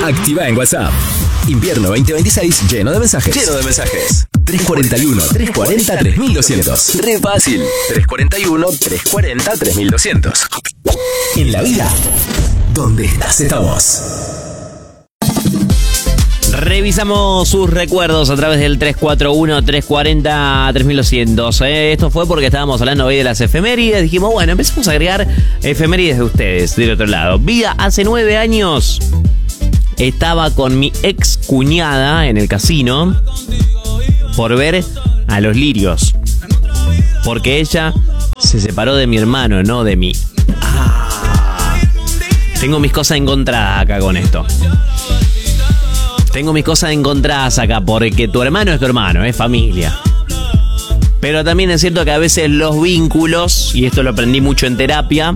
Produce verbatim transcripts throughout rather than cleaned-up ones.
Activa en WhatsApp. Invierno veinte veintiséis lleno de mensajes. Lleno de mensajes. tres cuarenta y uno, tres cuarenta, tres mil doscientos. Re fácil. tres cuarenta y uno, tres cuarenta, tres mil doscientos. En la vida, donde estás, estamos. Revisamos sus recuerdos a través del tres cuatro uno, tres cuarenta, tres mil doscientos. Eh, esto fue porque estábamos hablando hoy de las efemérides. Dijimos, bueno, empezamos a agregar efemérides de ustedes del otro lado. Vida, hace nueve años estaba con mi ex cuñada en el casino por ver a los lirios. Porque ella se separó de mi hermano, no de mí. Ah, tengo mis cosas encontradas acá con esto. Tengo mis cosas encontradas acá porque tu hermano es tu hermano, es familia. Pero también es cierto que a veces los vínculos, y esto lo aprendí mucho en terapia,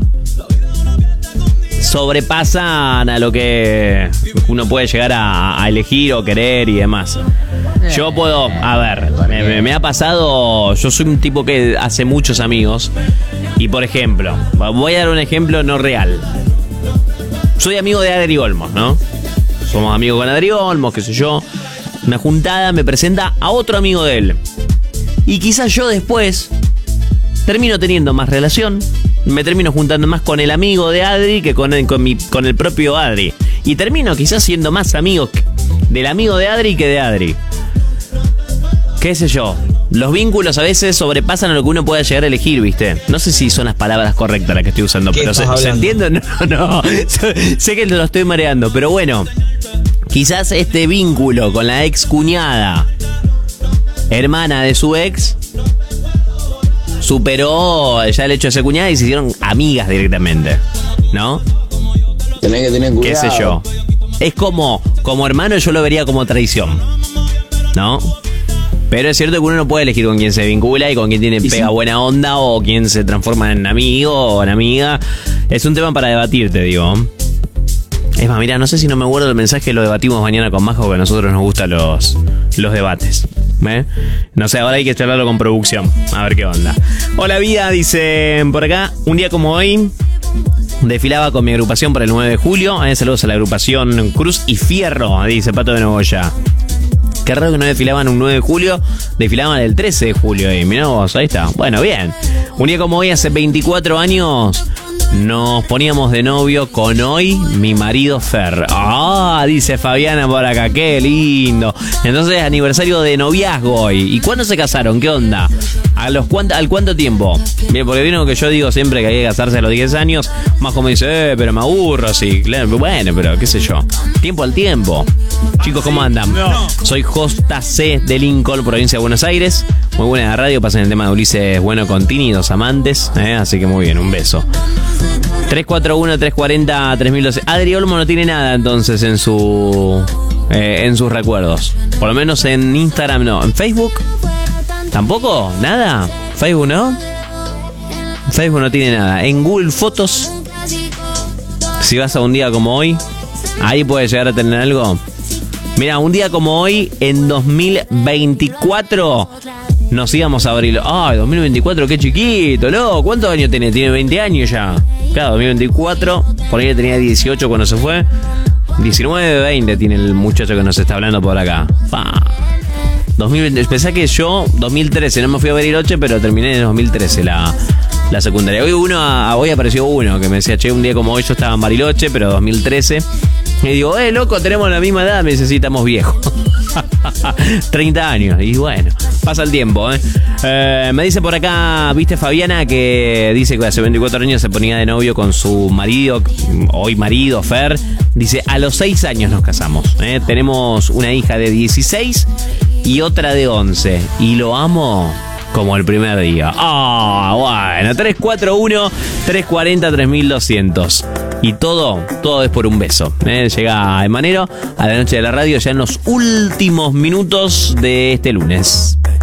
sobrepasan a lo que uno puede llegar a, a elegir o querer y demás. Yo puedo, a ver, me, me, me ha pasado, yo soy un tipo que hace muchos amigos. Y por ejemplo, voy a dar un ejemplo no real. Soy amigo de Adri Olmos, ¿no? Somos amigos con Adri Olmos, qué sé yo. Una juntada me presenta a otro amigo de él. Y quizás yo después termino teniendo más relación. Me termino juntando más con el amigo de Adri que con el, con mi, con el propio Adri. Y termino quizás siendo más amigo del amigo de Adri que de Adri. Qué sé yo. Los vínculos a veces sobrepasan a lo que uno pueda llegar a elegir, ¿viste? No sé si son las palabras correctas las que estoy usando, pero ¿se, ¿se entiende? No, no. Sé que lo estoy mareando, pero bueno. Quizás este vínculo con la ex cuñada, hermana de su ex, superó ya el hecho de ser cuñada y se hicieron amigas directamente, ¿no? Tenés que tener cuidado. ¿Qué sé yo? Es como, como hermano yo lo vería como traición, ¿no? Pero es cierto que uno no puede elegir con quién se vincula y con quién tiene pega buena onda o quién se transforma en amigo o en amiga. Es un tema para debatir, te digo. Es más, mira, no sé si no me guardo el mensaje, lo debatimos mañana con Majo, que a nosotros nos gustan los, los debates. ¿Eh? No sé, ahora hay que charlarlo con producción. A ver qué onda. Hola vida, dicen por acá. Un día como hoy desfilaba con mi agrupación para el nueve de julio. Eh, saludos a la agrupación Cruz y Fierro, dice Pato de Nogoya. Qué raro que no desfilaban un nueve de julio, desfilaban el trece de julio. Y mirá vos, ahí está. Bueno, bien. Un día como hoy, hace veinticuatro años, nos poníamos de novio con hoy mi marido Fer. Ah, dice Fabiana por acá, qué lindo. Entonces, aniversario de noviazgo hoy. ¿Y cuándo se casaron? ¿Qué onda? ¿A los cuánto, ¿Al cuánto tiempo? Bien, porque vino que yo digo siempre que hay que casarse a los diez años. Más como dice, eh, pero me aburro, sí. Claro, bueno, pero qué sé yo. Tiempo al tiempo. Chicos, ¿cómo andan? No. Soy Josta C de Lincoln, provincia de Buenos Aires. Muy buena la radio, pasan el tema de Ulises Bueno con Tini, dos amantes. Eh, así que muy bien, un beso. tres cuatro uno, tres cuarenta, tres mil doce. Adri Olmo no tiene nada entonces en su eh, en sus recuerdos. Por lo menos en Instagram no. ¿En Facebook? ¿Tampoco? ¿Nada? ¿Facebook no? Facebook no tiene nada. En Google Fotos, si vas a un día como hoy, ahí puedes llegar a tener algo. Mira, un día como hoy, en dos mil veinticuatro, nos íbamos a abrir. ¡Ay, dos mil veinticuatro, qué chiquito, loco! ¿Cuántos años tiene? Tiene veinte años ya. Claro, dos mil veinticuatro, por ahí tenía dieciocho cuando se fue. diecinueve, veinte tiene el muchacho que nos está hablando por acá. ¡Fa! dos mil veinte, pensé que yo, dos mil trece, no me fui a Bariloche, pero terminé en dos mil trece la, la secundaria. Hoy uno, hoy apareció uno que me decía, che, un día como hoy yo estaba en Bariloche, pero dos mil trece. Y digo, eh, loco, tenemos la misma edad. Me dice, sí, estamos viejos. treinta años. Y bueno, pasa el tiempo, ¿eh? eh Me dice por acá, viste Fabiana, que dice que hace veinticuatro años se ponía de novio con su marido, hoy marido, Fer. Dice, a los seis años nos casamos, ¿eh? Tenemos una hija de dieciséis y otra de once. Y lo amo como el primer día. Ah, bueno, tres cuatro uno, tres cuarenta, tres mil doscientos. Y todo, todo es por un beso. ¿eh? Llega Emanero a la noche de la radio ya en los últimos minutos de este lunes.